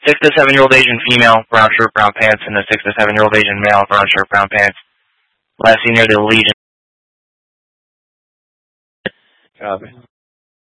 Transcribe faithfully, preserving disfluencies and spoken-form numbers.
Six to seven year old Asian female, brown shirt, brown pants, and a six to seven year old Asian male, brown shirt, brown pants. Last seen near the Legion. Copy.